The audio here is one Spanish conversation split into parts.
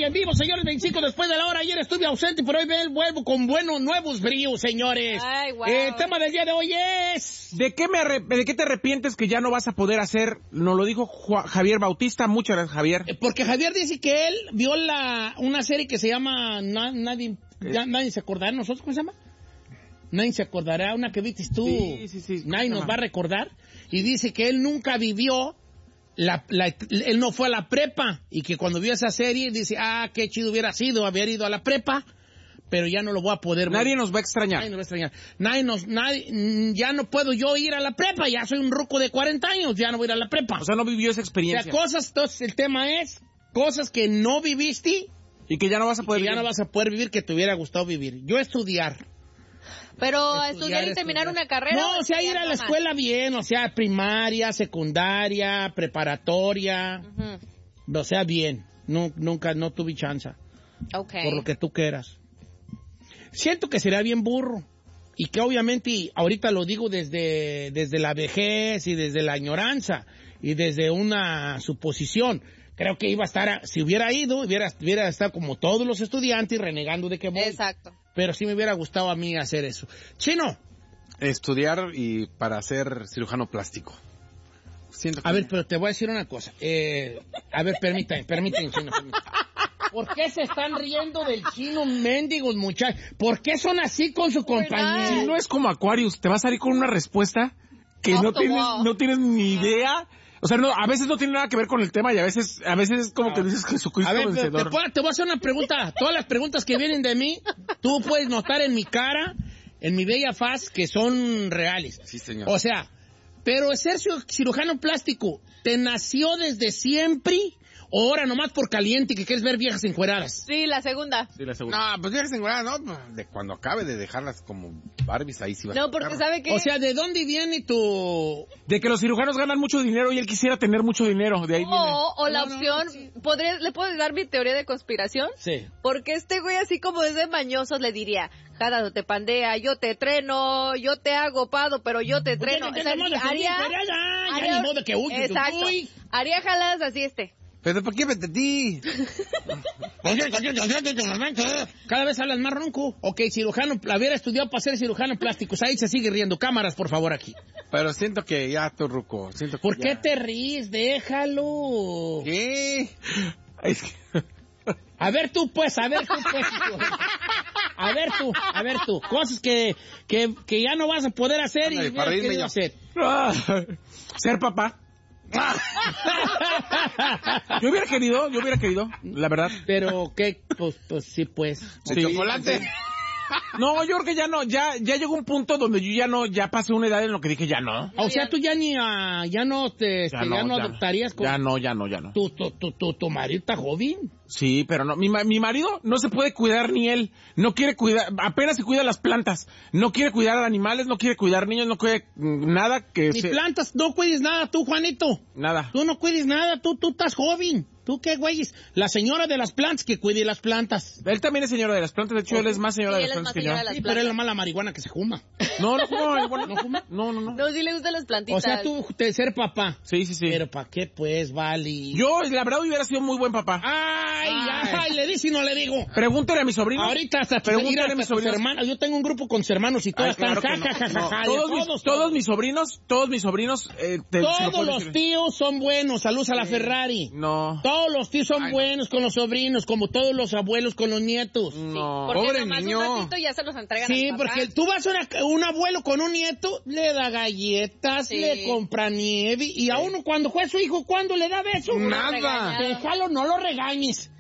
en vivo, señores, 25 después de la hora. Ayer estuve ausente, pero hoy vuelvo con buenos, nuevos bríos, señores. Ay, wow. El tema del día de hoy es... ¿De qué te arrepientes que ya no vas a poder hacer? Nos lo dijo Javier Bautista. Muchas gracias, Javier. Porque Javier dice que él vio una serie que se llama Nadie se acordará. ¿Nosotros cómo se llama? Nadie se acordará, una que viste tú. Sí. Nadie nos va a recordar. Y dice que él nunca vivió, él no fue a la prepa. Y que cuando vio esa serie, dice, qué chido hubiera sido haber ido a la prepa. Pero ya no lo voy a poder ver. Nadie nos va a extrañar. Nadie nos va a extrañar. Ya no puedo yo ir a la prepa. Ya soy un ruco de 40 años, ya no voy a ir a la prepa. O sea, no vivió esa experiencia. O sea, entonces el tema es cosas que no viviste. Y que ya no vas a poder vivir. Ya no vas a poder vivir que te hubiera gustado vivir. Yo estudiar. Pero estudiar y terminar una carrera. No, o sea, ir a la escuela bien, o sea, primaria, secundaria, preparatoria. O sea, bien. Nunca, no tuve chance. Okay. Por lo que tú quieras. Siento que sería bien burro. Y que obviamente, ahorita lo digo desde la vejez y desde la añoranza y desde una suposición. Creo que iba a estar, si hubiera ido, hubiera estado como todos los estudiantes renegando de que voy. Exacto. Pero sí me hubiera gustado a mí hacer eso. Chino. Estudiar y para ser cirujano plástico. Siento que... A ver, pero te voy a decir una cosa. A ver, permítame, Chino. ¿Por qué se están riendo del Chino, mendigos muchachos? ¿Por qué son así con su compañía? Si no es como Aquarius, te vas a salir con una respuesta que no tienes ni idea. O sea, a veces no tiene nada que ver con el tema y a veces es como que dices Jesucristo vencedor. Te voy a hacer una pregunta. Todas las preguntas que vienen de mí, tú puedes notar en mi cara, en mi bella faz, que son reales. Sí, señor. O sea, pero ser cirujano plástico, ¿te nació desde siempre? ¿O ahora nomás por caliente que quieres ver viejas encueradas? Sí, la segunda. No, pues viejas encueradas, ¿no? De cuando acabe de dejarlas como Barbies, ahí sí va. No, porque sabe que... O sea, ¿de dónde viene tu...? De que los cirujanos ganan mucho dinero y él quisiera tener mucho dinero, de ahí viene. O la opción, ¿le puedo dar mi teoría de conspiración? Sí. Porque este güey así como es de mañosos le diría, Jada, no te pandea, yo te treno, yo te hago pado, pero yo te treno. Haría jalas así ¿Pero por qué vete a ti? Cada vez hablas más ronco. Ok, cirujano, hubiera estudiado para ser cirujano plástico. Ahí se sigue riendo. Cámaras, por favor, aquí. Pero siento que ya, tu ruco. ¿Por qué te ríes? Déjalo. ¿Qué? A ver tú, pues. A ver tú. Cosas que ya no vas a poder hacer y hubieras querido hacer. Ser papá. Yo hubiera querido, la verdad. Pero, ¿qué? Pues sí, pues. Sí, chocolate. No, yo creo que ya llegó un punto donde yo ya pasé una edad en lo que dije ya no. O sea, tú ya no adoptarías con... Ya no. Tu marido está joven. Sí, pero no, mi marido no se puede cuidar ni él, no quiere cuidar, apenas se cuida las plantas, no quiere cuidar a animales, no quiere cuidar niños, no quiere nada que ni plantas, no cuides nada tú, Juanito. Nada. Tú no cuides nada, tú estás joven. ¿Tú qué, güeyes? La señora de las plantas que cuide las plantas. Él también es señora de las plantas, de hecho él es más señora de las plantas que yo. Sí, pero es la mala marihuana que se fuma. No fuma marihuana. ¿No fuma? No. No, sí le gustan las plantitas. O sea, tú de ser papá. Sí. Pero ¿para qué, pues, vale? Yo, la verdad, hubiera sido muy buen papá. Ay, le dice y no le digo. Pregúntale a mis sobrinos. Ahorita hasta pregúntale a mis sobrinos. Hermanos. Yo tengo un grupo con hermanos y todos están Todos mis sobrinos, todos los tíos son buenos. Saludos a la Ferrari. No. Todos los tíos son buenos con los sobrinos, como todos los abuelos con los nietos. No. Pobre niño. Un ratito ya se los entregan. Sí, porque tú vas a un abuelo con un nieto, le da galletas, le compra nieve, y a uno cuando fue su hijo, ¿cuándo le da besos? Nada. Déjalo, no lo regañes.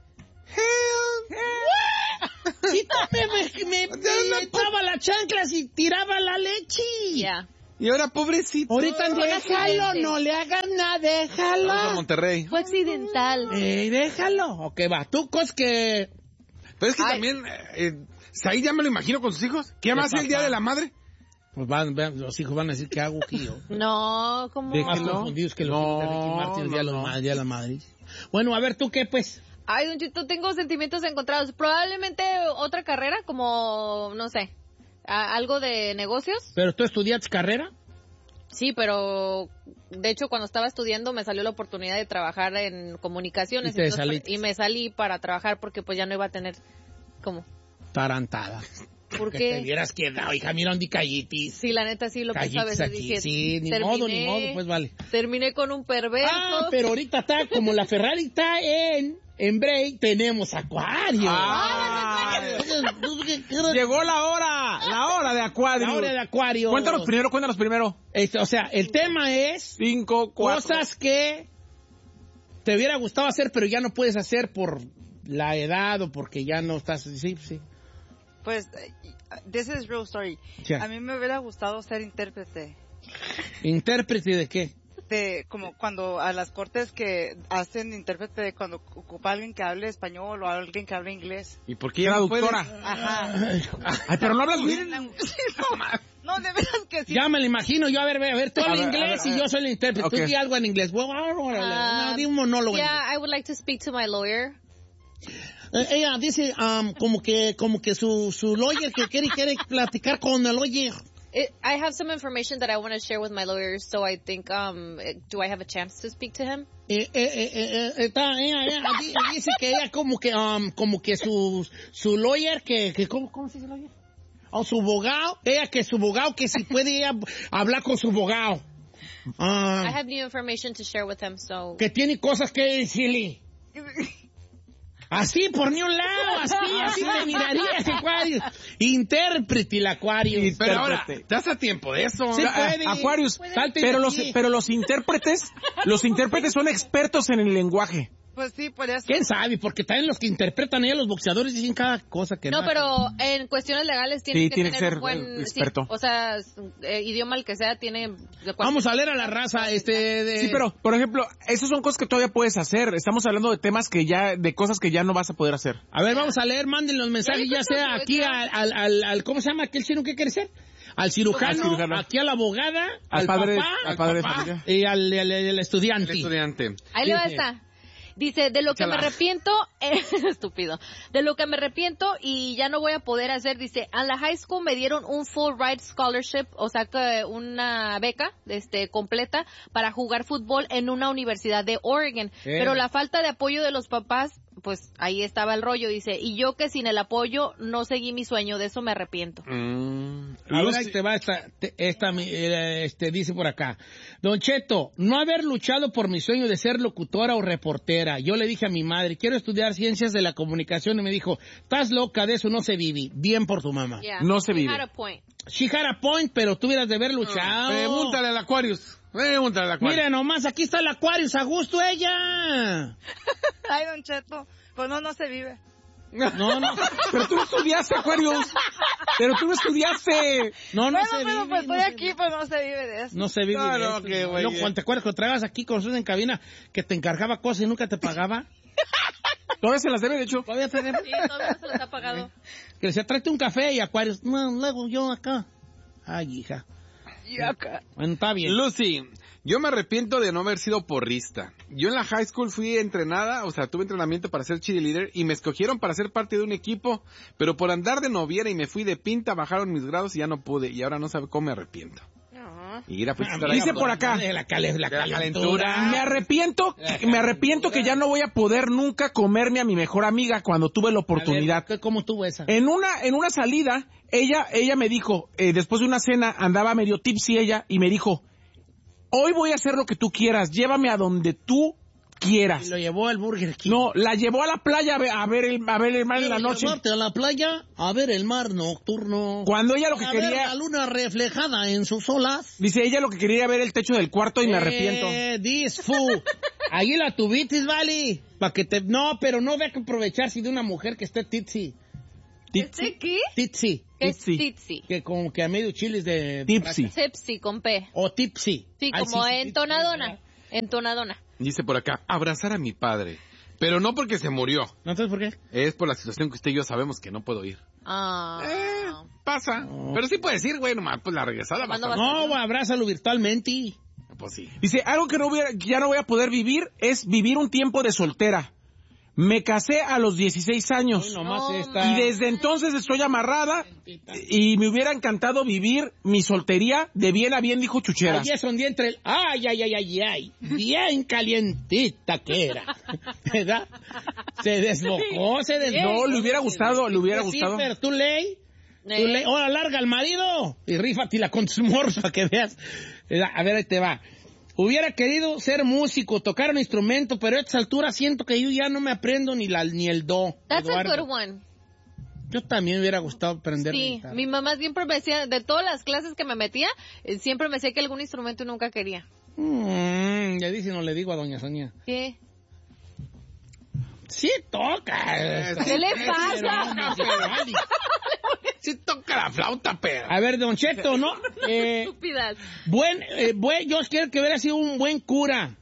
Sí, me echaba las chanclas y tiraba la leche. Ya. Y ahora, pobrecito. Ahorita déjalo, no le hagas nada, déjalo. Vamos a Monterrey. Fue accidental. Déjalo. Ok, va. Tú, cosas que... Pero es que también, ahí ya me lo imagino con sus hijos. ¿Qué más el Día de la Madre? Pues los hijos van a decir, ¿qué hago aquí yo? No, ¿cómo? Más confundidos que los hijos de Ricky Martin, el Día de la Madre. Bueno, a ver, ¿tú qué, pues? Ay, Don Chito, tengo sentimientos encontrados. Probablemente otra carrera, como, no sé, algo de negocios. ¿Pero tú estudiaste carrera? Sí, pero de hecho cuando estaba estudiando me salió la oportunidad de trabajar en comunicaciones. Y me salí para trabajar porque pues ya no iba a tener... ¿Cómo? Tarantada. ¿Por que qué? te hubieras quedado, hija, mira, ¿dónde callitis? Sí, la neta sí lo pensé a veces. Aquí. Dije, Sí, ni modo, pues vale. Terminé con un perverso. Ah, pero ahorita está, como la Ferrari está en break, tenemos Acuario. Llegó la hora de Acuario. La hora de Acuario. Cuéntanos primero. O sea, el tema es 5, 4. cosas que te hubiera gustado hacer, pero ya no puedes hacer por la edad o porque ya no estás... Sí. Pues, this is real story. Yeah. A mí me hubiera gustado ser intérprete. ¿Intérprete de qué? Como cuando a las cortes que hacen intérprete cuando ocupa alguien que hable español o alguien que hable inglés. ¿Y por qué traductora? Ajá. Ay, pero no hablas bien. No, de veras que sí. Ya me lo imagino, yo a ver, tú hablas inglés y yo soy el intérprete. Okay. Tú di algo en inglés. No, di un monólogo. Yeah, I would like to speak to my lawyer. Ella dice como que su lawyer que quiere platicar con el lawyer. I have some information that I want to share with my lawyer, so I think, do I have a chance to speak to him? Ella dice que ella como que su lawyer ¿cómo se dice lawyer? O su abogado, su abogado que si puede ella hablar con su abogado. I have new information to share with him, so... Que tiene cosas que decirle. Así, por ni un lado, así me miraría ese Acuario. Intérprete el Acuario. Pero ahora, te hace tiempo de eso. Sí puede. Aquarius, pero los intérpretes son expertos en el lenguaje. Pues sí, por eso. ¿Quién sabe? Porque también los que interpretan los boxeadores dicen cada cosa que no. Pero en cuestiones legales tiene que tener ser un buen experto. Sí, o sea, idioma el que sea tiene. Vamos a leer a la raza, Sí, pero por ejemplo, esas son cosas que todavía puedes hacer. Estamos hablando de temas de cosas que ya no vas a poder hacer. A ver, vamos a leer, manden los mensajes, ya sea aquí al ¿cómo se llama aquel chino que quiere ser? Al cirujano, aquí a la abogada, al padre papá, de familia y al estudiante. El estudiante. Ahí le va esta. Dice, de lo que me arrepiento, estúpido, de lo que me arrepiento y ya no voy a poder hacer, dice, a la high school me dieron un full ride scholarship, o sea, que una beca, completa para jugar fútbol en una universidad de Oregon, pero la falta de apoyo de los papás, pues ahí estaba el rollo, dice, y yo que sin el apoyo no seguí mi sueño, de eso me arrepiento. Ahora ahí te va dice por acá, Don Cheto, no haber luchado por mi sueño de ser locutora o reportera. Yo le dije a mi madre, quiero estudiar ciencias de la comunicación, y me dijo, estás loca, de eso no se vive. Bien por tu mamá. Yeah. No se vive. She had a point, pero tú hubieras de haber luchado. Pregúntale al Aquarius. Mira nomás, aquí está el Aquarius, a gusto ella. Ay, Don Cheto, pues no se vive. No. Pero tú no estudiaste, Aquarius. No se Bueno, pues estoy aquí, pues no se vive de eso. No se vive de eso. Qué güey. ¿Te acuerdas cuando trabajas aquí con nosotros en cabina que te encargaba cosas y nunca te pagaba? Todavía se las debe, de hecho. Todavía te debe. Sí, todavía se los ha pagado. Que decía, tráete un café y Aquarius. No, luego yo acá. Ay, hija. Y acá. Bueno, está bien. Lucy, yo me arrepiento de no haber sido porrista. Yo en la high school fui entrenada, o sea, tuve entrenamiento para ser cheerleader y me escogieron para ser parte de un equipo, pero por andar de noviera y me fui de pinta, bajaron mis grados y ya no pude, y ahora no sabe cómo me arrepiento. Y mira, pues, dice por acá, La calentura. me arrepiento que ya no voy a poder nunca comerme a mi mejor amiga cuando tuve la oportunidad. ¿Cómo tuvo esa? En una salida, ella me dijo, después de una cena, andaba medio tipsy ella, y me dijo, hoy voy a hacer lo que tú quieras, llévame a donde tú quieras. Y lo llevó al Burger King. No, la llevó a la playa a ver el mar en la noche. A la playa a ver el mar nocturno. Cuando ella lo que a quería... ver la luna reflejada en sus olas. Dice, ella lo que quería era ver el techo del cuarto y me arrepiento. This fool. Ahí la tuvitis, vale. No, pero no ve que aprovecharse de una mujer que esté titsy. ¿Este qué? Titsy. ¿Qué es titsy? Que como que a medio chiles de... Tipsy. Tipsy con P. O tipsy. Sí, como entonadona. Entonadona. Dice por acá, abrazar a mi padre. Pero no porque se murió. ¿Entonces por qué? Es por la situación que usted y yo sabemos que no puedo ir. Pasa. No. Pero sí puedes ir, güey, nomás pues la regresada va a estar. No, abrázalo virtualmente. Pues sí. Dice, algo que ya no voy a poder vivir es vivir un tiempo de soltera. Me casé a los 16 años. Hoy nomás No, esta. Y desde entonces estoy amarrada y me hubiera encantado vivir mi soltería de bien a bien, dijo Chucheras. Ahí es donde entra el... Ay. Bien calientita que era. ¿Verdad? Se desbocó, No, le hubiera gustado, Sí, pero tú ley. Ahora larga al marido y rífatela con tus morros para que veas. A ver, ahí te va. Hubiera querido ser músico, tocar un instrumento, pero a estas alturas siento que yo ya no me aprendo ni el do. That's Eduardo. a good one. Yo también me hubiera gustado aprender Sí, guitarra. mi mamá siempre me decía, de todas las clases que me metía, siempre me decía que algún instrumento nunca quería. Ya dice, no le digo a doña Sonia. ¿Qué? Sí toca. ¿Qué le pasa? Sí toca la flauta, pero... A ver, don Cheto, ¿no? Estúpidas. Yo quiero que hubiera sido un buen cura.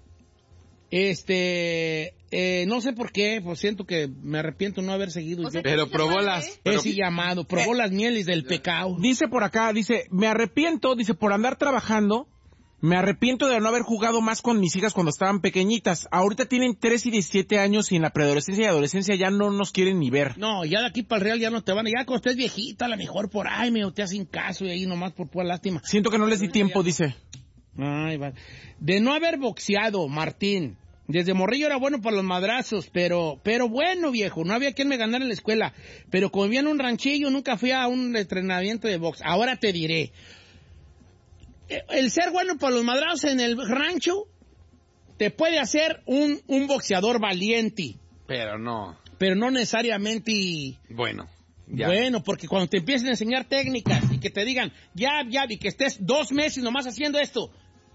No sé por qué, pues siento que me arrepiento no haber seguido. O sea, Pero probó Ese llamado, probó las mieles del pecado. Dice por acá, me arrepiento, por andar trabajando, me arrepiento de no haber jugado más con mis hijas cuando estaban pequeñitas. Ahorita tienen 3 y 17 años y en la preadolescencia y adolescencia ya no nos quieren ni ver. No, ya de aquí para el Real ya no te van. Ya cuando estés viejita, a lo mejor por ahí me te hacen caso y ahí nomás por pura lástima. Siento que no les di tiempo, dice. Ay, va. De no haber boxeado, Martín. Desde morrillo era bueno para los madrazos, pero bueno, viejo, no había quien me ganara en la escuela. Pero como vivía en un ranchillo, nunca fui a un entrenamiento de box. Ahora te diré. El ser bueno para los madrazos en el rancho te puede hacer un boxeador valiente. Pero no. Pero no necesariamente... Bueno. Ya. Bueno, porque cuando te empiecen a enseñar técnicas y que te digan, ya, y que estés 2 meses nomás haciendo esto.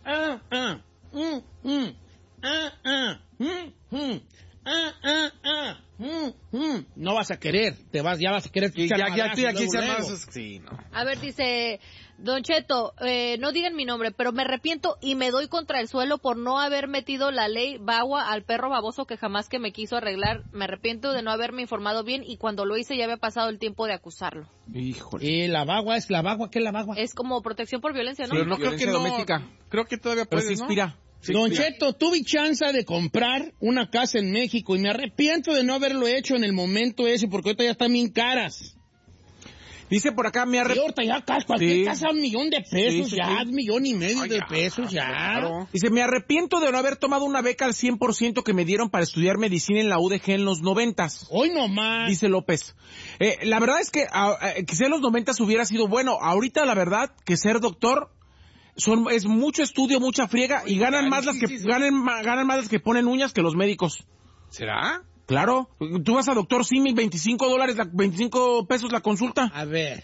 No vas a querer, ya vas a querer Ya estoy aquí luego. más. Sí, no. A ver, dice Don Cheto, no digan mi nombre, pero me arrepiento y me doy contra el suelo por no haber metido la ley Bagua al perro baboso que jamás que me quiso arreglar. Me arrepiento de no haberme informado bien y cuando lo hice ya había pasado el tiempo de acusarlo. Híjole. Y la bagua, ¿qué es la bagua? Es como protección por violencia, ¿no? Pero no creo que Violencia no. doméstica. Creo que todavía Pero puede, se ¿no? inspira. Sí, Don mira. Cheto, tuve chance de comprar una casa en México y me arrepiento de no haberlo hecho en el momento ese porque ahorita ya están bien caras. Dice por acá, Y ahorita ya cualquier Sí. casa $1,000,000 de pesos, Sí, ya sí. $1,500,000 de pesos, ya. Claro. Dice, me arrepiento de no haber tomado una beca al 100% que me dieron para estudiar medicina en la UDG en los 90s. Hoy nomás. Dice López. La verdad es que quizá en los 90s hubiera sido bueno. Ahorita la verdad que ser doctor es mucho estudio, mucha friega y ganan más las que ganan más las que ponen uñas que los médicos. ¿Será? Claro, tú vas a doctor Simi, $25, 25 pesos la consulta. A ver.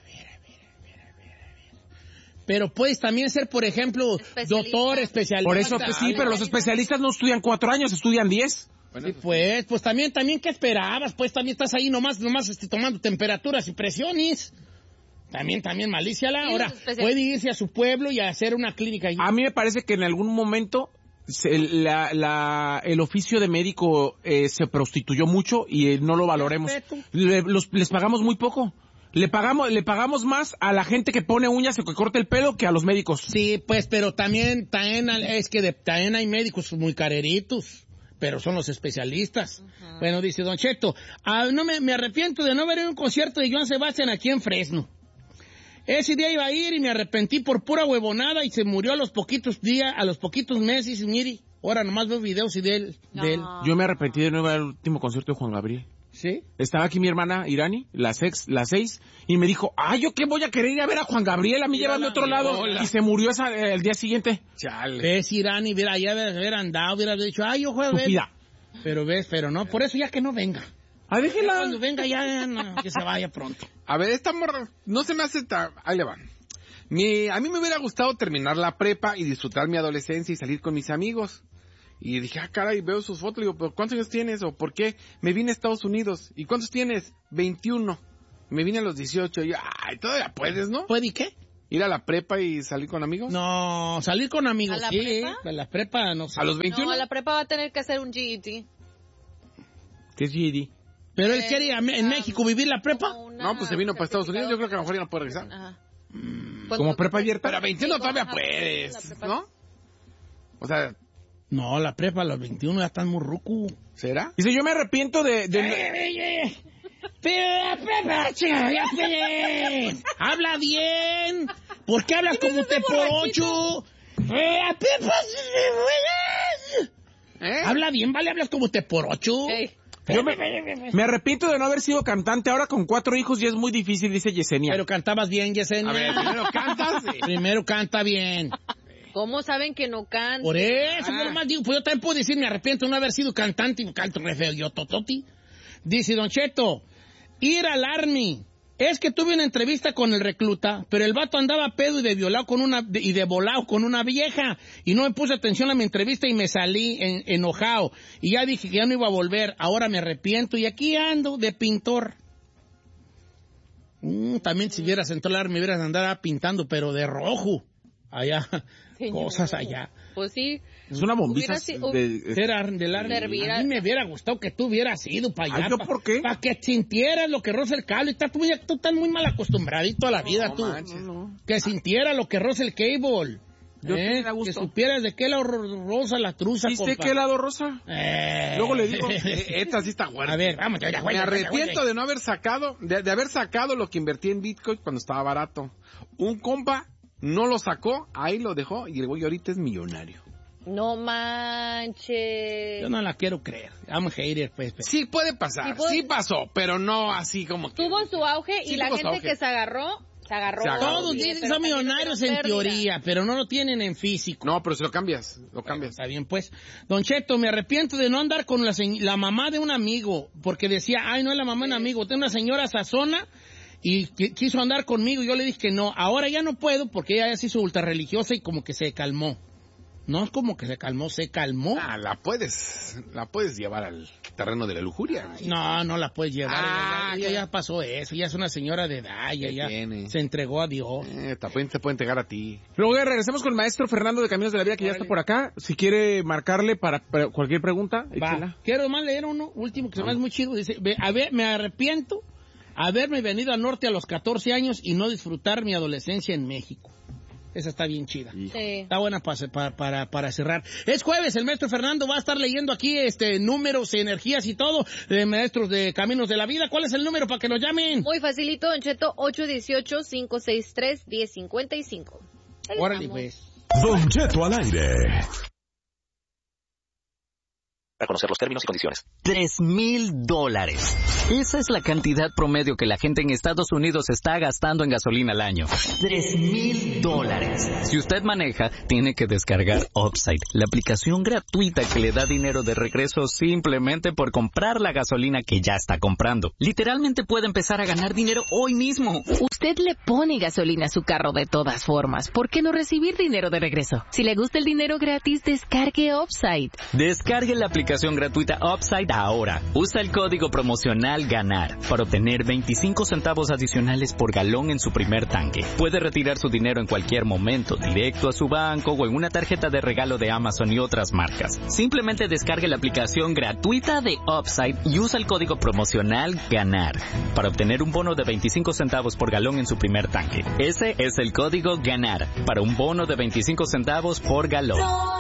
Pero puedes también ser, por ejemplo, Especialista. doctor, especialista. Por eso sí, pero los especialistas no estudian 4 años, estudian 10. Bueno, Sí, pues también, ¿qué esperabas? Pues también estás ahí nomás tomando temperaturas y presiones. También malíciala. Sí, Ahora, los especialistas. puede irse a su pueblo y hacer una clínica ahí. A mí me parece que en algún momento el oficio de médico se prostituyó mucho y no lo valoremos. Respeto. Les pagamos muy poco. Le pagamos más a la gente que pone uñas o que corta el pelo que a los médicos. Sí, pues, pero también hay médicos muy careritos, pero son los especialistas. Bueno, dice Don Cheto, no me arrepiento de no haber ido a un concierto de Joan Sebastián aquí en Fresno. Ese día iba a ir y me arrepentí por pura huevonada y se murió a los poquitos meses y mire, ahora nomás veo videos de él. Yo me arrepentí de no ir al último concierto de Juan Gabriel. ¿Sí? Estaba aquí mi hermana Irani, las 6, y me dijo, ¿yo qué voy a querer ir a ver a Juan Gabriel? A mí llévame a otro lado. hola. Y se murió el día siguiente. Chale. Ves, Irán, y hubiera andado, hubiera dicho, yo juego a ver. Estúpida. Pero no, por eso ya que no venga. Ya Déjela. cuando venga ya, no, que se vaya pronto. A ver, esta morra no se me hace tan... Ahí le van. A mí me hubiera gustado terminar la prepa y disfrutar mi adolescencia y salir con mis amigos. Y dije, caray, veo sus fotos, le digo, ¿pero cuántos años tienes? ¿O por qué? Me vine a Estados Unidos. ¿Y cuántos tienes? 21. Me vine a los 18. Y yo, todavía puedes, ¿no? ¿Puede y qué? ¿Ir a la prepa y salir con amigos? No, salir con amigos, ¿A la sí. prepa? A la prepa, no sé. ¿A los 21? No, la prepa va a tener que hacer un GED. ¿Qué es GED? Pero él quería en México vivir la prepa. No, pues se vino para Estados Unidos. Yo creo que a lo mejor ya no puede regresar. Ajá. ¿Como prepa abierta? Pero a 21 todavía ajá, puedes, la prepa. ¿no? O sea, No, la prepa a los 21 ya están muy rucu. ¿Será? Dice, yo me arrepiento de... Pero la prepa, chica, ya sé. Habla bien. ¿Por qué hablas como usted por 8? La prepa, habla bien, ¿vale? Hablas como usted por 8. Hey. Yo me arrepiento de no haber sido cantante. Ahora con 4 hijos ya es muy difícil, dice Yesenia. Pero cantabas bien, Yesenia. A ver, primero cantas. Primero canta bien. ¿Cómo saben que no cantan? Por eso, yo nomás digo, pues yo también puedo decir, me arrepiento de no haber sido cantante y canto re feo yo, tototi. Dice Don Cheto, ir al Army. Es que tuve una entrevista con el recluta, pero el vato andaba pedo y de volado con una vieja. Y no me puse atención a mi entrevista y me salí enojado. Y ya dije que ya no iba a volver. Ahora me arrepiento y aquí ando de pintor. También si hubieras entrado al Army, hubieras andado pintando, pero de rojo. Allá, señor. Cosas allá. Pues sí. Es una bombita. Era del Army. A mí me hubiera gustado que tú hubieras ido para allá. ¿Por qué? Para que sintieras lo que roza el cable. Tú estás muy mal acostumbradito a la vida, tú. No. Que sintiera lo que roza el cable. Yo te da gusto. Que supieras de qué lado rosa la truza, ¿Sí sé compa. qué lado rosa? Luego le digo. Esta sí está buena. A ver, vamos. Me arrepiento de no haber sacado, de haber sacado lo que invertí en Bitcoin cuando estaba barato. Un compa no lo sacó, ahí lo dejó y el güey ahorita es millonario. No manches. Yo no la quiero creer. I'm a hater, pues. Sí puede pasar, sí pasó, pero no así como que... Tuvo su auge y la gente que se agarró. Todos dicen que son millonarios en teoría, pero no lo tienen en físico. No, pero si lo cambias, Está bien, pues. Don Cheto, me arrepiento de no andar con la mamá de un amigo, porque decía, ay, no es la mamá de un amigo, tengo una señora sazona y quiso andar conmigo y yo le dije que no. Ahora ya no puedo porque ella ya se hizo ultra religiosa y como que se calmó. No es como que se calmó. La puedes llevar al terreno de la lujuria. No la puedes llevar. Ya pasó eso. Ya es una señora de edad. Ya se entregó a Dios. También te puede entregar a ti. Luego regresamos con el maestro Fernando de Caminos de la Vida, que ya está por acá. Si quiere marcarle para cualquier pregunta, échela. Quiero más leer uno último que se me hace muy chido. Dice, me arrepiento haberme venido al norte a los 14 años y no disfrutar mi adolescencia en México. Esa está bien chida. Sí. Está buena para cerrar. Es jueves, el maestro Fernando va a estar leyendo aquí números, energías y todo de maestros de Caminos de la Vida. ¿Cuál es el número para que nos llamen? Muy facilito, Don Cheto, 818-563-1055. Órale, pues. Don Cheto al aire. Para conocer los términos y condiciones. $3,000. Esa es la cantidad promedio que la gente en Estados Unidos está gastando en gasolina al año. $3,000. Si usted maneja, tiene que descargar Upside, la aplicación gratuita que le da dinero de regreso simplemente por comprar la gasolina que ya está comprando. Literalmente puede empezar a ganar dinero hoy mismo. Usted le pone gasolina a su carro de todas formas. ¿Por qué no recibir dinero de regreso? Si le gusta el dinero gratis, descargue Upside. Descargue la aplicación gratuita Upside ahora. Usa el código promocional GANAR para obtener 25 centavos adicionales por galón en su primer tanque. Puede retirar su dinero en cualquier momento, directo a su banco o en una tarjeta de regalo de Amazon y otras marcas. Simplemente descargue la aplicación gratuita de Upside y usa el código promocional GANAR para obtener un bono de 25 centavos por galón en su primer tanque. Ese es el código GANAR para un bono de 25 centavos por galón.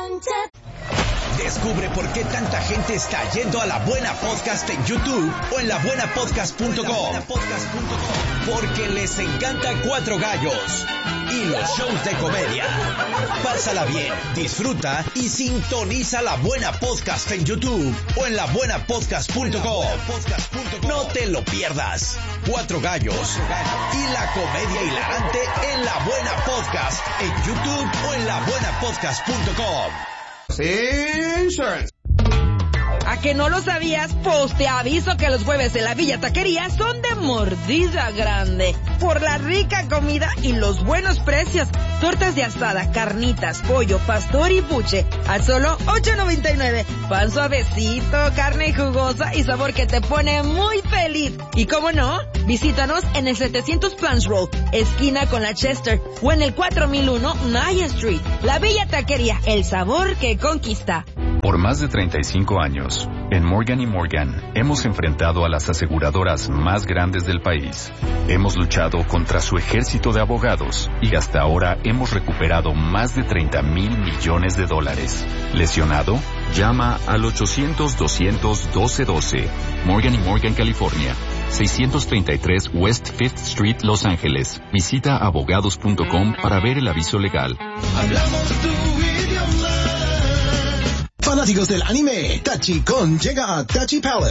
Descubre por qué tanta gente está yendo a La Buena Podcast en YouTube o en labuenapodcast.com. Porque les encanta Cuatro Gallos y los shows de comedia. Pásala bien, disfruta y sintoniza La Buena Podcast en YouTube o en labuenapodcast.com. No te lo pierdas. Cuatro Gallos y la comedia hilarante en La Buena Podcast en YouTube o en labuenapodcast.com. Insurance. ¿A que no lo sabías? Pues te aviso que los jueves de la Villa Taquería son de mordida grande. Por la rica comida y los buenos precios. Tortas de asada, carnitas, pollo, pastor y buche a solo $8.99. Pan suavecito, carne jugosa y sabor que te pone muy feliz. Y cómo no, visítanos en el 700 Plans Road, esquina con la Chester, o en el 4001 Maya Street. La Villa Taquería, el sabor que conquista. Por más de 35 años, En Morgan & Morgan hemos enfrentado a las aseguradoras más grandes del país. Hemos luchado contra su ejército de abogados y hasta ahora hemos recuperado más de $30,000 millones. ¿Lesionado? Llama al 800-200-1212. Morgan & Morgan, California. 633 West 5th Street, Los Ángeles. Visita abogados.com para ver el aviso legal. Hablamos tu idioma. Fanáticos del anime, Tachikon llega a Tachi Palace.